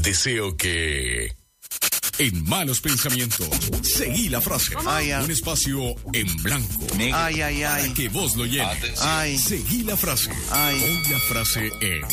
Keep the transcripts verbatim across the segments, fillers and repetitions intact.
deseo que... En Malos Pensamientos, seguí la frase. Ay, ay. Un espacio en blanco. Ay, ay, ay. Para que vos lo llenes. Ay. Seguí la frase. Ay. Hoy la frase es...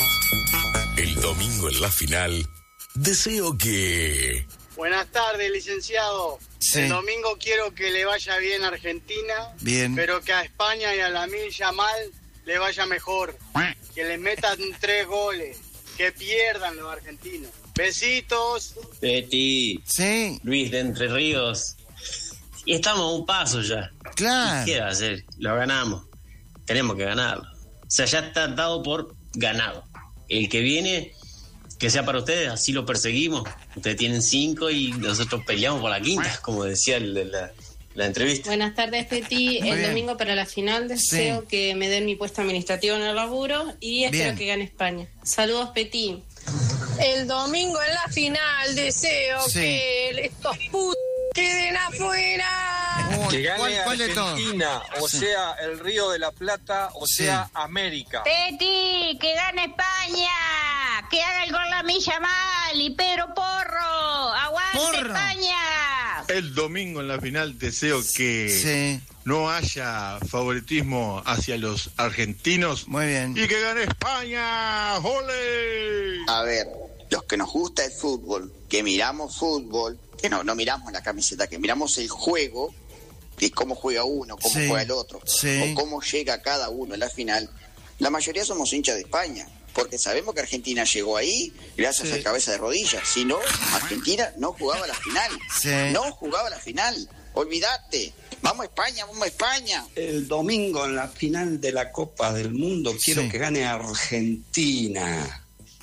El domingo en la final, deseo que... Buenas tardes, licenciado. Sí. El domingo quiero que le vaya bien a Argentina. Bien. Pero que a España y a la Milla mal le vaya mejor. Que le metan tres goles. Que pierdan los argentinos. Besitos. Betty, Sí, Luis de Entre Ríos. Y estamos a un paso ya. claro. ¿Qué va a hacer? Lo ganamos. Tenemos que ganarlo. O sea, ya está dado por ganado. El que viene, que sea para ustedes, así lo perseguimos. Ustedes tienen cinco y nosotros peleamos por la quinta, como decía el de la, la entrevista. Buenas tardes, Peti. Muy El bien. domingo para la final deseo Sí. que me den mi puesto administrativo en el laburo y espero Bien. que gane España. Saludos, Peti. El domingo en la final deseo Sí. que estos putos queden afuera. Uy, Que gane ¿cuál, cuál de todos? Argentina, o Sí. sea, el Río de la Plata, o Sí. sea, América. Peti, que gane España, que haga el gol la Milla mal y Pedro Porro, aguante Porro. España. El domingo en la final deseo que Sí, no haya favoritismo hacia los argentinos muy bien. y que gane España. ¡Ole! A ver, los que nos gusta el fútbol, que miramos fútbol, que no, no miramos la camiseta, que miramos el juego, de cómo juega uno, cómo Sí, juega el otro, sí. o cómo llega cada uno a la final, la mayoría somos hinchas de España, porque sabemos que Argentina llegó ahí gracias Sí. a cabeza de rodillas. Si no, Argentina no jugaba la final. Sí. No jugaba la final. Olvídate. Vamos a España, vamos a España. El domingo en la final de la Copa del Mundo quiero Sí. que gane Argentina.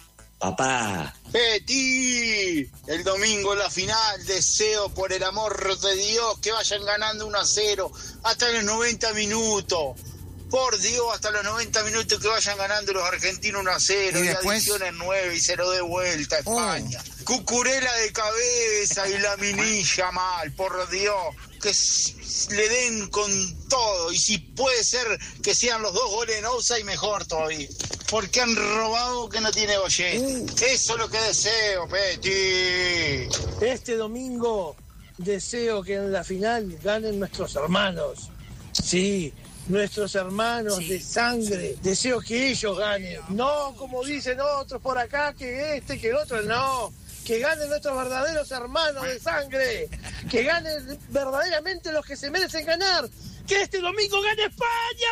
Papá. Peti, el domingo en la final deseo por el amor de Dios que vayan ganando uno a cero hasta los noventa minutos. Por Dios, hasta los noventa minutos que vayan ganando los argentinos uno a cero. ¿Y Y, después? adiciones nueve y cero de vuelta a Oh. España. Cucurela de cabeza y la minilla mal, por Dios. Que s- le den con todo. Y si puede ser que sean los dos goles en offside, mejor todavía. Porque han robado que no tiene bollete. Uh. Eso es lo que deseo, Peti. Este domingo deseo que en la final ganen nuestros hermanos. Sí, nuestros hermanos Sí, de sangre. Deseo que ellos ganen. No como dicen otros por acá, que este, que el otro. No. Que ganen nuestros verdaderos hermanos de sangre. Que ganen verdaderamente los que se merecen ganar. Que este domingo gane España,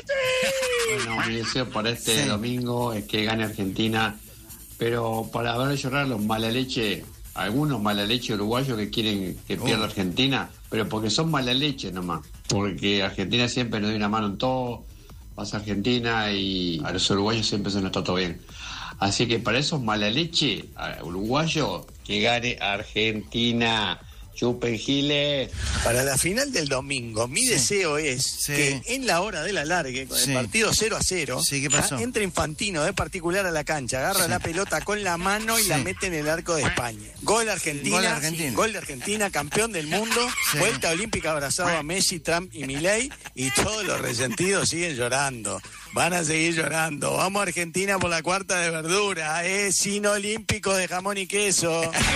Petri. Bueno, mi deseo para este Sí. domingo es que gane Argentina, pero para ver llorar los mala leche, algunos mala leche uruguayos que quieren que pierda Oh. Argentina, pero porque son mala leche nomás, porque Argentina siempre nos dio una mano en todo, pasa Argentina y a los uruguayos siempre se nos trató bien. Así que para esos mala leche a uruguayos, que gane Argentina. Chupen Giles. Para la final del domingo, mi Sí. deseo es Sí. que en la hora de la largue, con Sí. el partido cero a cero, Sí, ¿qué pasó? entre Infantino de particular a la cancha, agarra Sí. la pelota con la mano y Sí. la mete en el arco de España. Gol Argentina, Gol de Argentina. gol de Argentina, campeón del mundo, Sí. vuelta olímpica abrazado a Messi, Trump y Milei, y todos los resentidos siguen llorando. Van a seguir llorando. Vamos a Argentina por la cuarta de verdura, eh, sin olímpicos de jamón y queso.